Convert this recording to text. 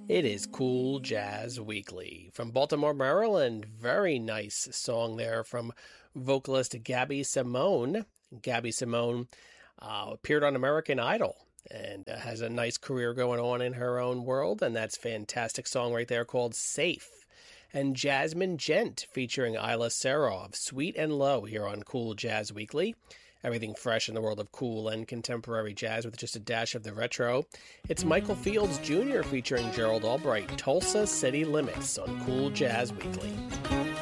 It is Cool Jazz Weekly from Baltimore, Maryland. Very nice song there from vocalist Gabby Simone. Gabby Simone appeared on American Idol and has a nice career going on in her own world, and that's a fantastic song right there called Safe. And Jasmine Gent featuring Isla Serov, Sweet and Low here on Cool Jazz Weekly. Everything fresh in the world of cool and contemporary jazz with just a dash of the retro. It's Michael Fields Jr. featuring Gerald Albright, Tulsa City Limits on Cool Jazz Weekly.